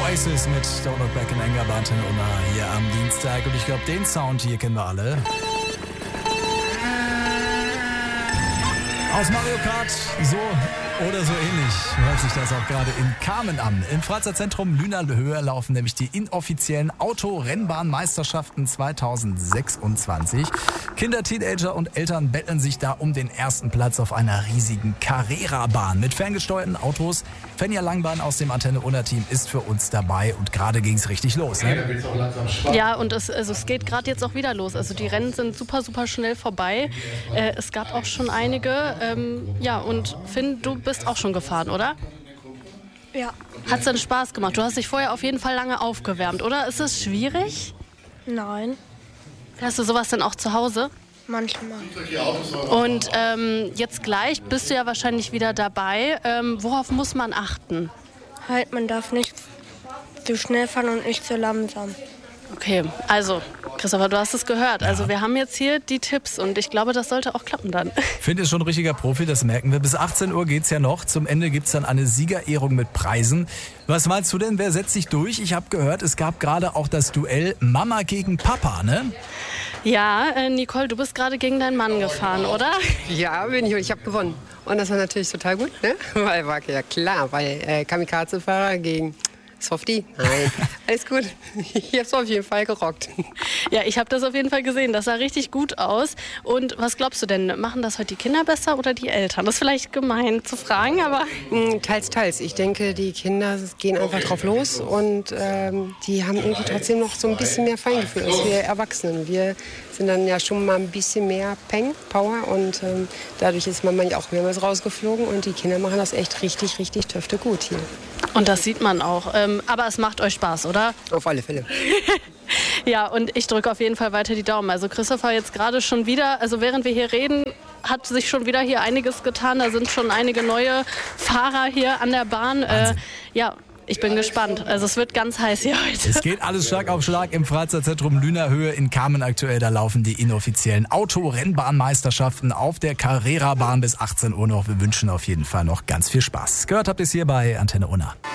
Oasis mit Don't Look Back in Anger bei Antenne Unna hier am Dienstag. Und ich glaube, den Sound hier kennen wir alle. Aus Mario Kart, so oder so ähnlich hört sich das auch gerade in Kamen an. Im Freizeitzentrum Lünerhöhe laufen nämlich die inoffiziellen Autorennbahnmeisterschaften 2026. Kinder, Teenager und Eltern betteln sich da um den ersten Platz auf einer riesigen Carrera-Bahn mit ferngesteuerten Autos. Fenja Langbahn aus dem Antenne Unna-Team ist für uns dabei und gerade ging es richtig los. Ne? Ja, und es geht gerade jetzt auch wieder los. Also die Rennen sind super, super schnell vorbei. Es gab auch schon einige. Ja, und Finn, du bist auch schon gefahren, oder? Ja. Hat's denn Spaß gemacht? Du hast dich vorher auf jeden Fall lange aufgewärmt, oder? Ist es schwierig? Nein, Hast du sowas denn auch zu Hause? manchmal. Und jetzt gleich bist du ja wahrscheinlich wieder dabei. Worauf muss man achten? Halt, man darf nicht zu schnell fahren und nicht zu langsam. Okay, also Christopher, du hast es gehört. Also wir haben jetzt hier die Tipps und ich glaube, das sollte auch klappen dann. Finn ist schon ein richtiger Profi, das merken wir. Bis 18 Uhr geht's ja noch. Zum Ende gibt's dann eine Siegerehrung mit Preisen. Was meinst du denn, wer setzt sich durch? Ich habe gehört, es gab gerade auch das Duell Mama gegen Papa, ne? Ja, Nicole, du bist gerade gegen deinen Mann gefahren, oder? Ja, bin ich und ich habe gewonnen. Und das war natürlich total gut, ne? Weil war ja klar, weil Kamikaze-Fahrer gegen Softie. Nein, alles gut. Ich hab's auf jeden Fall gerockt. Ja, ich habe das auf jeden Fall gesehen. Das sah richtig gut aus. Und was glaubst du denn? Machen das heute die Kinder besser oder die Eltern? Das ist vielleicht gemein zu fragen, aber... Teils, teils. Ich denke, die Kinder gehen einfach drauf los und die haben irgendwie trotzdem noch so ein bisschen mehr Feingefühl als wir Erwachsenen. Wir sind dann ja schon mal ein bisschen mehr Power und dadurch ist man manchmal auch mehrmals rausgeflogen und die Kinder machen das echt richtig, richtig töfte gut hier. Und das sieht man auch. Aber es macht euch Spaß, oder? Auf alle Fälle. Ja, und ich drücke auf jeden Fall weiter die Daumen. Also Christopher jetzt gerade schon wieder, also während wir hier reden, hat sich schon wieder hier einiges getan. Da sind schon einige neue Fahrer hier an der Bahn. Ja, ich bin gespannt. Also es wird ganz heiß hier heute. Es geht alles Schlag auf Schlag im Freizeitzentrum Lünerhöhe in Kamen aktuell. Da laufen die inoffiziellen Autorennbahnmeisterschaften auf der Carrera-Bahn bis 18 Uhr noch. Wir wünschen auf jeden Fall noch ganz viel Spaß. Gehört habt ihr es hier bei Antenne Unna.